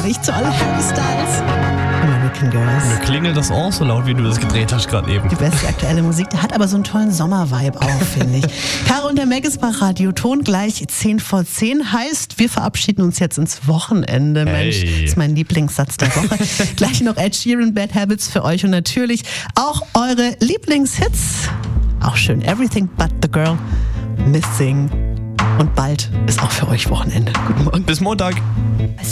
euch zu alle Harry Styles. American Girls. Mir klingelt das auch so laut, wie du das gedreht hast gerade eben. Die beste aktuelle Musik. Der hat aber so einen tollen Sommer-Vibe auch, finde ich. Caro und der Meg ist bei Radio Ton gleich 10 vor 10. Heißt, wir verabschieden uns jetzt ins Wochenende. Mensch, das ist mein Lieblingssatz der Woche. Gleich noch Ed Sheeran, Bad Habits für euch und natürlich auch eure Lieblingshits. Auch schön. Everything but the girl. Missing. Und bald ist auch für euch Wochenende. Guten Morgen. Bis Montag.